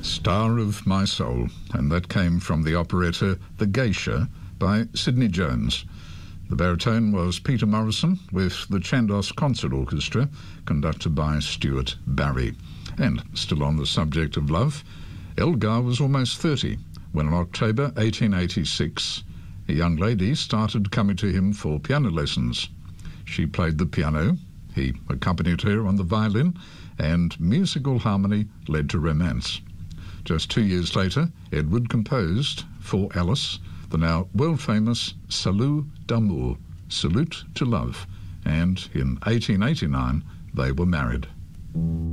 Star of My Soul, and that came from the operetta The Geisha by Sidney Jones. The baritone was Peter Morrison with the Chandos Concert Orchestra, conducted by Stuart Barry. And still on the subject of love, Elgar was almost 30 when in October 1886 a young lady started coming to him for piano lessons. She played the piano, he accompanied her on the violin, and musical harmony led to romance. Just 2 years later, Edward composed for Alice the now world-famous Salut d'amour, Salute to Love, and in 1889 they were married.